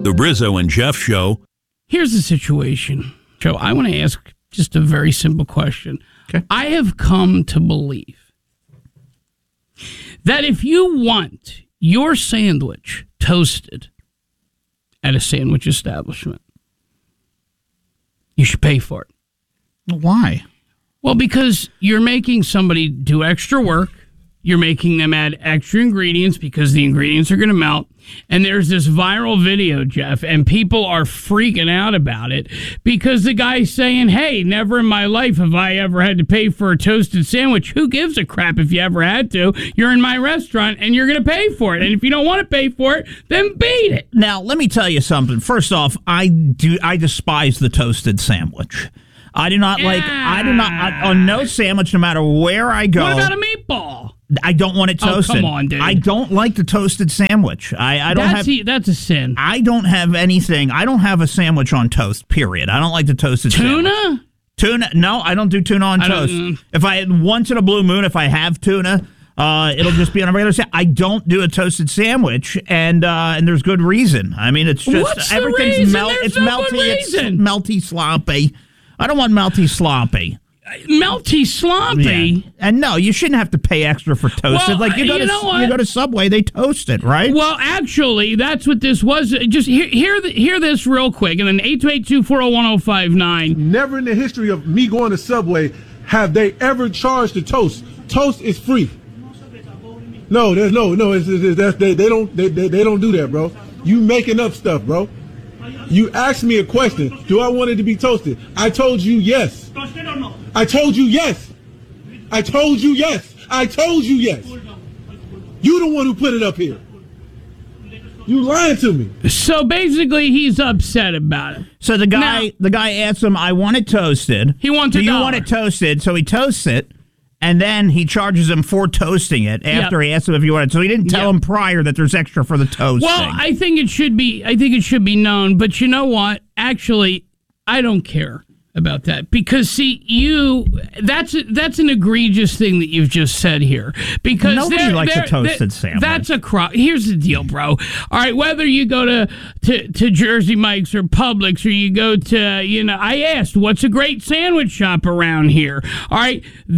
The Rizzo and Jeff Show. Here's the situation, Joe. I want to ask just a very simple question. Okay. I have come to believe that if you want your sandwich toasted at a sandwich establishment, you should pay for it. Why? Well, because you're making somebody do extra work. You're making them add extra ingredients because the ingredients are going to melt. And there's this viral video, Jeff, and people are freaking out about it because the guy's saying, hey, never in my life have I ever had to pay for a toasted sandwich. Who gives a crap if you ever had to? You're in my restaurant and you're going to pay for it. And if you don't want to pay for it, then beat it. Now, let me tell you something. First off, I despise the toasted sandwich. I do not on no sandwich, no matter where I go. What about a meatball? I don't want it toasted. Oh, come on, dude. I don't like the toasted sandwich. That's a sin. I don't have anything. I don't have a sandwich on toast, period. I don't like the toasted tuna? sandwich. Tuna? No, I don't do tuna on toast. If I once in a blue moon, if I have tuna, it'll just be on a regular sandwich. I don't do a toasted sandwich, and there's good reason. I mean, it's just What's the everything's reason? it's There's no melty. good It's reason. melty, sloppy. I don't want melty, sloppy. Melty sloppy. Yeah. And no, you shouldn't have to pay extra for toasted. Well, like you go to Subway, they toast it, right? Well, actually, that's what this was. Just hear this real quick, and then 828-240-1059. Never in the history of me going to Subway have they ever charged a toast. Toast is free. No, there's no. They don't do that, bro. You making up stuff, bro. You asked me a question. Do I want it to be toasted? I told you yes. I told you yes. I told you yes. I told you yes. You the one who put it up here. You lying to me. So basically, he's upset about it. So the guy asked him, "I want it toasted." He wants Do $1. you want it toasted? So he toasts it, and then he charges him for toasting it after he asked him if he wanted. So he didn't tell him prior that there's extra for the toasting. Well, I think it should be known. But you know what? Actually, I don't care about that because see, that's an egregious thing that you've just said here. Because nobody likes a toasted sandwich. That's Here's the deal, bro. All right, whether you go to Jersey Mike's or Publix or you go to I asked what's a great sandwich shop around here. All right,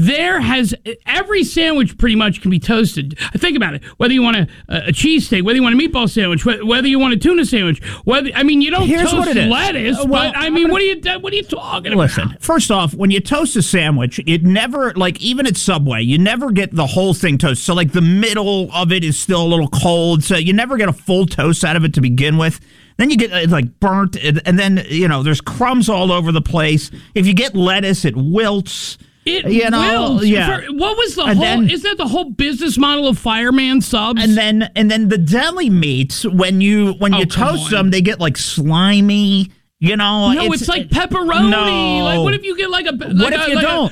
every sandwich pretty much can be toasted. Think about it. Whether you want a cheesesteak, whether you want a meatball sandwich, whether you want a tuna sandwich, you don't toast lettuce. Well, but what are you talking about? Listen, first off, when you toast a sandwich, it never, even at Subway, you never get the whole thing toasted. So, the middle of it is still a little cold, so you never get a full toast out of it to begin with. Then you get, burnt, and then, there's crumbs all over the place. If you get lettuce, it wilts. It wilts. Yeah. What was the isn't that the whole business model of Fireman subs? And then the deli meats, when you toast them, they get, slimy. No, it's like pepperoni. No. What if you get what if you don't?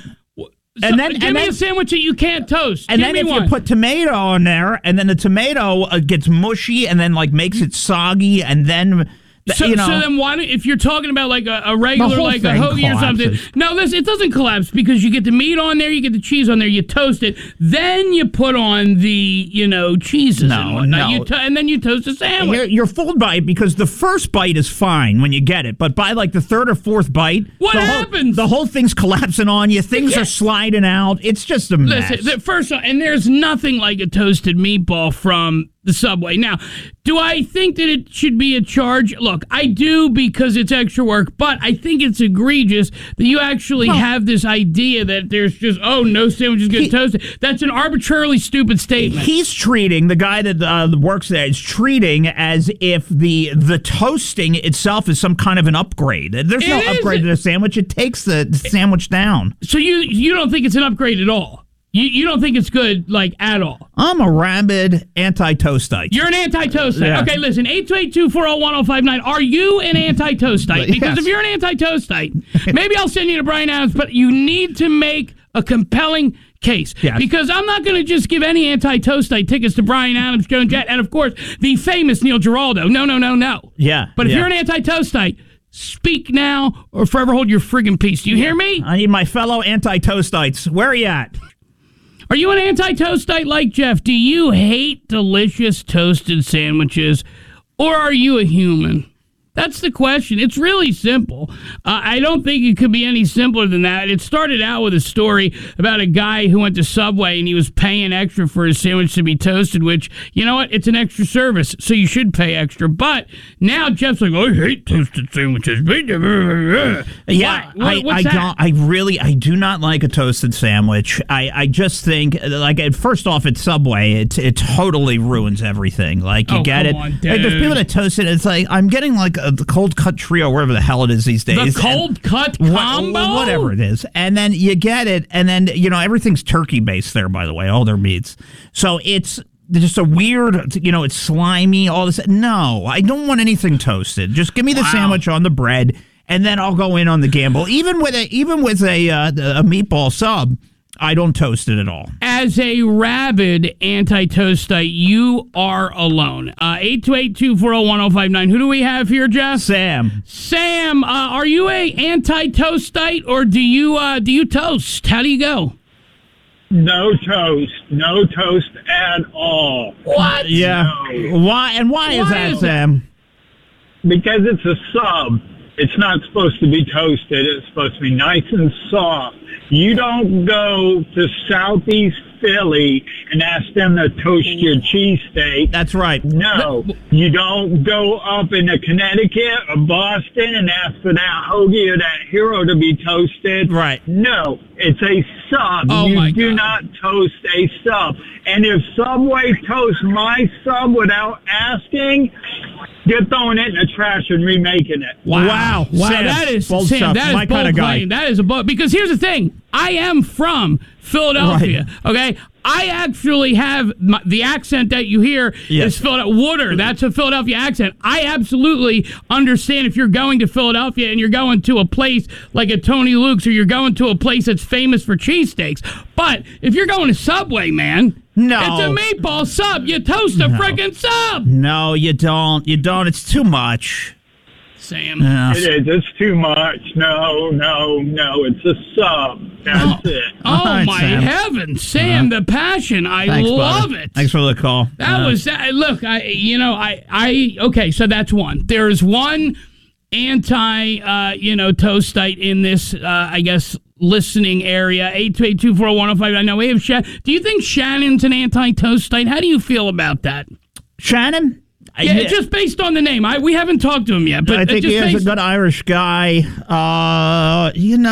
Give me a sandwich that you can't toast. And then if you put tomato on there, and then the tomato gets mushy, and then makes it soggy, and then So then why don't, if you're talking about a regular a hoagie or something, no, it doesn't collapse because you get the meat on there, you get the cheese on there, you toast it, then you put on the cheeses and whatnot, and then you toast a sandwich. You're fooled by it because the first bite is fine when you get it, but by the third or fourth bite, what happens? The whole thing's collapsing on you. Things are sliding out. It's just a mess. Listen, first off, and there's nothing like a toasted meatball from the Subway. Now, do I think that it should be a charge? Look, I do because it's extra work, but I think it's egregious that you actually have this idea that there's just, no sandwiches get toasted. That's an arbitrarily stupid statement. He's treating, the guy that works there is treating as if the toasting itself is some kind of an upgrade. There's no upgrade to the sandwich. It takes the sandwich down. So you don't think it's an upgrade at all? You don't think it's good, at all? I'm a rabid anti-toastite. You're an anti-toastite. Yeah. Okay, listen, 828-240-1059. Are you an anti-toastite? Because if you're an anti-toastite, maybe I'll send you to Brian Adams, but you need to make a compelling case. Yes. Because I'm not going to just give any anti-toastite tickets to Brian Adams, Joan Jett, and, of course, the famous Neil Giraldo. No. Yeah. But if you're an anti-toastite, speak now or forever hold your friggin' peace. Do you hear me? I need my fellow anti-toastites. Where are you at? Are you an anti-toastite like Jeff? Do you hate delicious toasted sandwiches, or are you a human? That's the question. It's really simple. I don't think it could be any simpler than that. It started out with a story about a guy who went to Subway and he was paying extra for his sandwich to be toasted, which, you know what? It's an extra service, so you should pay extra. But now Jeff's like, I hate toasted sandwiches. Yeah, what's that? I do not like a toasted sandwich. I just think, first off, at Subway, it totally ruins everything. Like, you get it. On, like, there's people that toast it. It's like, I'm getting like the cold cut trio, wherever the hell it is these days. The cold cut combo? Whatever it is. And then you get it, and then, everything's turkey based there, by the way, all their meats. So it's just a weird, it's slimy, all this. No, I don't want anything toasted. Just give me the sandwich on the bread, and then I'll go in on the gamble. Even with a meatball sub, I don't toast it at all. As a rabid anti-toastite, you are alone. 828-240-1059. Who do we have here, Jeff? Sam. Sam, are you a anti-toastite, or do you toast? How do you go? No toast at all. What? Yeah. No. Why is that, Sam? Because it's a sub. It's not supposed to be toasted. It's supposed to be nice and soft. You don't go to Southeast Philly and ask them to toast your cheesesteak. That's right. No, you don't go up into Connecticut or Boston and ask for that hoagie or that hero to be toasted. Right. No, it's a sub. Oh, you do God. not toast a sub. And if Subway toasts my sub without asking, you're throwing it in the trash and remaking it. Wow. Sam, that is bold Sam. stuff. That is My bold kind of guy. claim. That is a bold. Because here's the thing. I am from Philadelphia. Right. Okay. I actually have the accent that you hear is Philadelphia. Water. That's a Philadelphia accent. I absolutely understand if you're going to Philadelphia and you're going to a place like a Tony Luke's, or you're going to a place that's famous for cheesesteaks. But if you're going to Subway, man. No. It's a meatball sub. You toast a freaking sub. No, you don't. It's too much. Sam. Yeah. It is. It's too much. No. It's a sub. That's it. Oh, right, my Sam. heavens. Sam, the passion. I Thanks, love buddy. it. Thanks for the call. That was that. Look, okay, so that's one. There's one toastite in this, I guess, listening area. 828-240-1059. I know we have Shannon. Do you think Shannon's an anti-toastite? How do you feel about that? Shannon? Yeah, just based on the name. We haven't talked to him yet, but I think he is a good Irish guy. I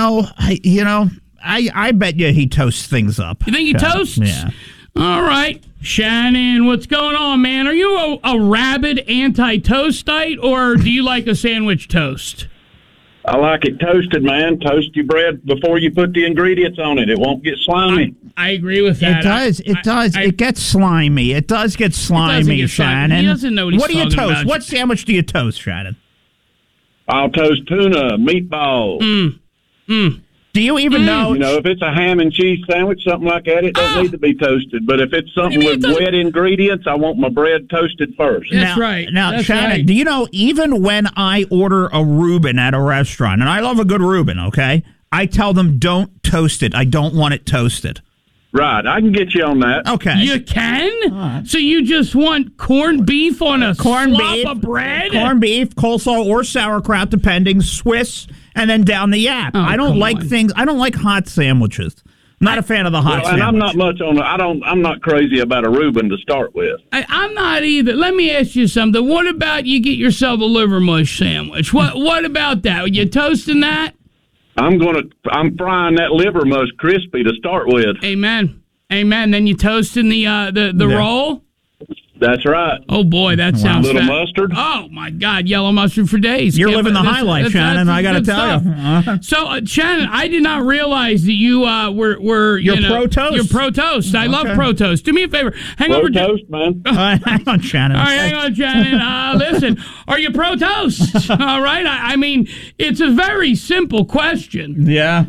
bet you he toasts things up. You think he toasts? Yeah. All right. Shannon, what's going on, man? Are you a rabid anti-toastite, or do you like a sandwich toast? I like it toasted, man. Toast your bread before you put the ingredients on it. It won't get slimy. I agree with that. It does. It gets slimy. It does get slimy, get slimy. Shannon. He doesn't know what he's do you talking toast? about. What sandwich do you toast, Shannon? I'll toast tuna, meatballs. Do you even know? You know, if it's a ham and cheese sandwich, something like that, it don't need to be toasted. But if it's something with wet ingredients, I want my bread toasted first. That's right. Now, That's Shannon, right. do you know, even when I order a Reuben at a restaurant, and I love a good Reuben, okay, I tell them don't toast it. I don't want it toasted. Right. I can get you on that. Okay. You can? So you just want corned beef on a Corned slop beef, of bread? corned beef, coleslaw, or sauerkraut, depending, Swiss, and then down the yap. I don't like things. I don't like hot sandwiches. I'm not a fan of the hot And sandwich. I'm not much on. I'm not crazy about a Reuben to start with. I'm not either. Let me ask you something. What about you get yourself a liver mush sandwich? What about that? Are you toasting that? I'm frying that liver mush crispy to start with. Amen. Then you toasting the roll? That's right. Oh boy, that sounds Little fat. mustard. Oh my God, yellow mustard for days. You're Can't- living the that's- high life, that's- Shannon. that's I got to good tell stuff. you. So, Shannon, I did not realize that you were You're pro toast. You're pro toast. I love pro toast. Do me a favor, hang Low over. toast, man. Hang on, Shannon. All right, hang on, Shannon. Listen, are you pro toast? All right. I mean, it's a very simple question. Yeah.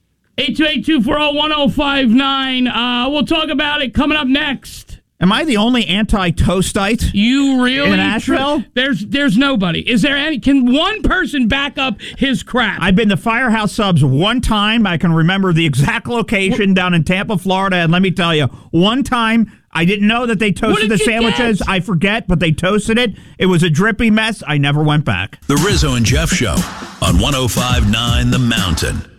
828-240-1059. We'll talk about it coming up next. Am I the only anti-toastite? You really in Asheville? There's nobody. Is there any? Can one person back up his crap? I've been to Firehouse Subs one time. I can remember the exact location down in Tampa, Florida. And let me tell you, one time I didn't know that they toasted the sandwiches. I forget, but they toasted it. It was a drippy mess. I never went back. The Rizzo and Jeff Show on 105.9 The Mountain.